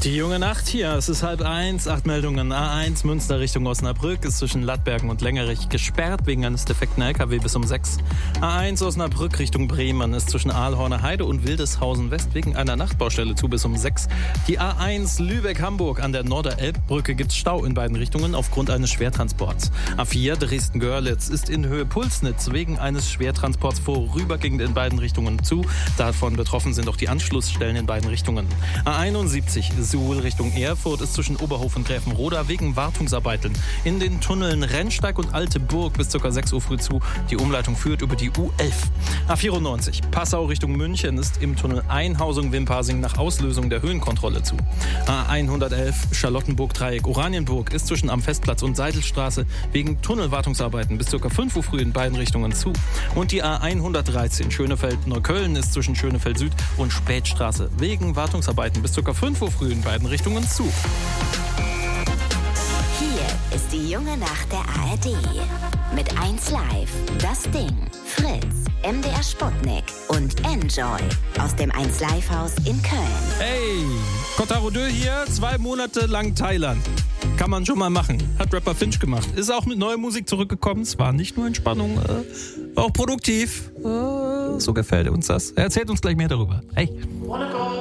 Die junge Nacht hier, es ist 12:30, 8 Meldungen. A1 Münster Richtung Osnabrück ist zwischen Lattbergen und Längerich gesperrt wegen eines defekten LKW bis um 6. A1 Osnabrück Richtung Bremen ist zwischen Aalhorner Heide und Wildeshausen West wegen einer Nachtbaustelle zu bis um 6. Die A1 Lübeck-Hamburg an der Norderelbbrücke gibt es Stau in beiden Richtungen aufgrund eines Schwertransports. A4 Dresden-Görlitz ist in Höhe Pulsnitz wegen eines Schwertransports vorübergehend in beiden Richtungen zu. Davon betroffen sind auch die Anschlussstellen in beiden Richtungen. A71 Suhl Richtung Erfurt ist zwischen Oberhof und Gräfenroda wegen Wartungsarbeiten in den Tunneln Rennsteig und Alte Burg bis ca. 6 Uhr früh zu. Die Umleitung führt über die U11. A94 Passau Richtung München ist im Tunnel Einhausung-Wimpasing nach Auslösung der Höhenkontrolle zu. A111 Charlottenburg-Dreieck Oranienburg ist zwischen am Festplatz und Seidelstraße wegen Tunnelwartungsarbeiten bis ca. 5 Uhr früh in beiden Richtungen zu. Und die A113 Schönefeld-Neukölln ist zwischen Schönefeld Süd und Spätstraße wegen Wartungsarbeiten bis ca. 5 Uhr früh in beiden Richtungen zu. Hier ist die junge Nacht der ARD. Mit 1 Live, Das Ding, Fritz, MDR Sputnik und Enjoy aus dem 1 Live Haus in Köln. Hey, Kotaro Dö hier, 2 Monate lang Thailand. Kann man schon mal machen. Hat Rapper Finch gemacht. Ist auch mit neuer Musik zurückgekommen. Es war nicht nur Entspannung, war auch produktiv. So gefällt uns das. Er erzählt uns gleich mehr darüber. Hey.